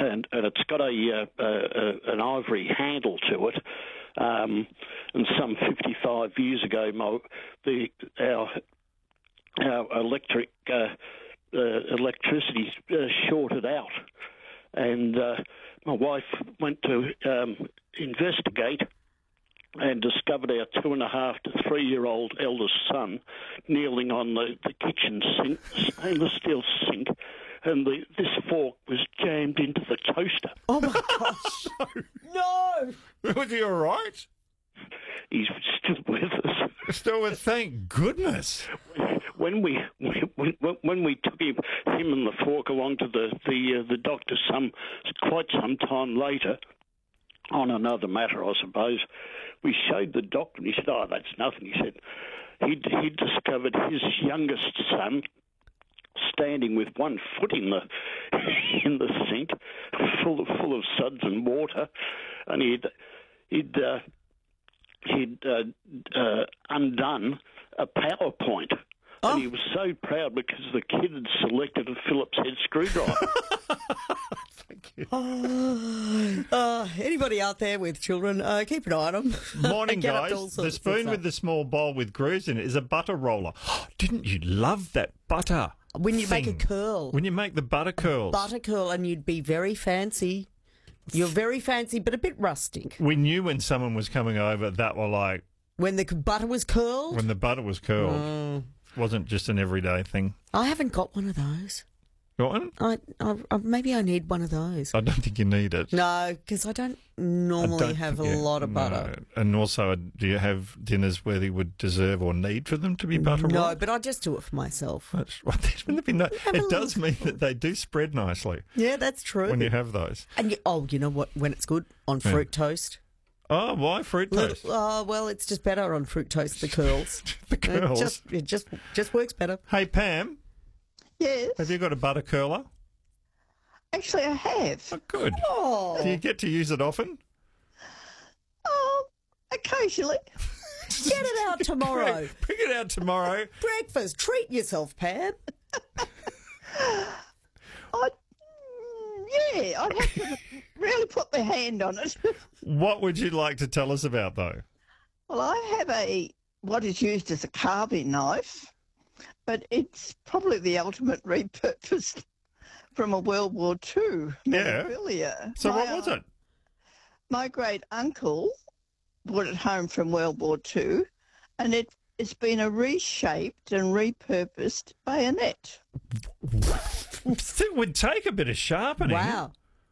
and it's got an ivory handle to it. And some 55 years ago, our electricity shorted out, and my wife went to investigate and discovered our 2.5 to 3 year old eldest son kneeling on the kitchen sink, stainless steel sink, and this fork was jammed into the toaster. Oh my gosh! No. Was he all right? He's still with us. Still with, thank goodness. When we took him and the fork along to the doctor quite some time later, on another matter, I suppose, we showed the doctor, and he said, "Oh, that's nothing." He said he'd discovered his youngest son standing with one foot in the sink, full of suds and water, and he'd undone a PowerPoint. Oh. And he was so proud because the kid had selected a Phillips head screwdriver. Thank you. Anybody out there with children, keep an eye on them. Morning, Get up to all guys. sorts The of spoon stuff. with the small bowl with grooves in it is a butter roller. Didn't you love that butter? When you make a thing? curl. When you make the butter curls. Butter curl, and you'd be very fancy. You're very fancy, but a bit rustic. We knew when someone was coming over that were like, When the butter was curled? when the butter was curled. Wasn't just an everyday thing. I haven't got one of those. Got one? Maybe I need one of those. I don't think you need it. No, because I don't normally have a lot of butter. No. And also, do you have dinners where you would deserve or need for them to be butter No, rolled? but I just do it for myself. That's right. Wouldn't it be nice? Have a It does look. mean that they do spread nicely Yeah, that's true. when you have those. And you know what? When it's good on fruit toast. Oh, why fruit toast? Well, it's just better on fruit toast. The curls. The curls. It just works better. Hey, Pam, Yes, have you got a butter curler? actually I have. Oh, good. Oh, Do you get to use it often? Oh, occasionally. get it out tomorrow. Bring it out tomorrow. Breakfast. Treat yourself, Pam. I'd have to really put my hand on it. What would you like to tell us about, though? Well, I have what is used as a carving knife, but it's probably the ultimate repurposed from a World War II Yeah. memorabilia. So what was it? My great uncle brought it home from World War II, and it's been a reshaped and repurposed bayonet. It would take a bit of sharpening. Wow.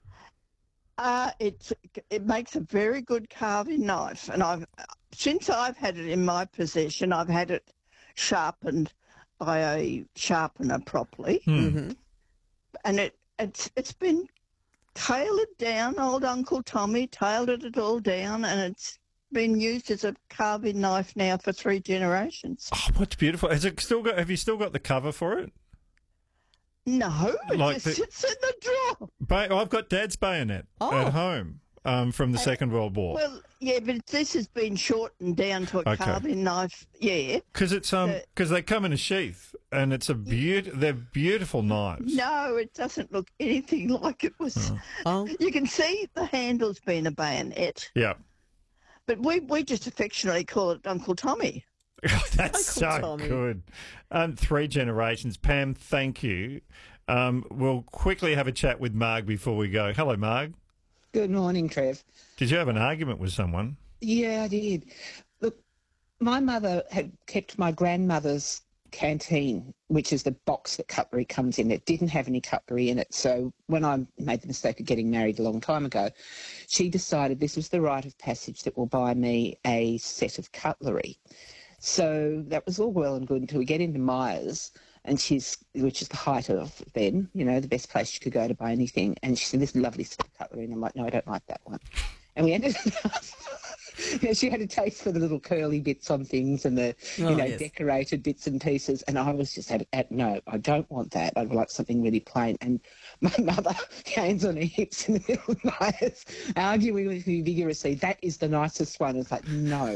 It makes a very good carving knife, and since I've had it in my possession, I've had it sharpened by a sharpener properly, Mm-hmm. and it's been tailored down. Old Uncle Tommy tailored it all down, and it's been used as a carving knife now for 3 generations. Oh, what's beautiful. Has it still got? Have you still got the cover for it? No, it Like just the- sits in the drawer. I've got Dad's bayonet at home from the Second World War. Well, yeah, but this has been shortened down to a Okay. carving knife. Yeah. Because it's because they come in a sheath and it's they're beautiful knives. No, it doesn't look anything like it was. Oh. You can see the handle's been a bayonet, Yeah. but we just affectionately call it Uncle Tommy. That's Uncle so Tommy. good. 3 generations. Pam, thank you. We'll quickly have a chat with Marg before we go. Hello, Marg. Good morning, Trev. Did you have an argument with someone? Yeah, I did. Look, my mother had kept my grandmother's canteen, which is the box that cutlery comes in. It didn't have any cutlery in it. So when I made the mistake of getting married a long time ago, she decided this was the rite of passage that will buy me a set of cutlery. So that was all well and good until we get into Myers, and which is the height of then, the best place you could go to buy anything. And she said, this lovely set of cutlery. And I'm like, no, I don't like that one. And we ended up, she had a taste for the little curly bits on things and the, yes. decorated bits and pieces. And I was just no, I don't want that. I'd like something really plain. And my mother, hands on her hips in the middle of Myers, arguing with me vigorously, that is the nicest one. It's like, no.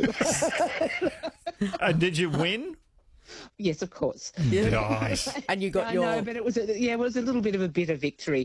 Did you win? Yes, of course. Nice. And you got I your... know, but it was a little bit of a bitter victory.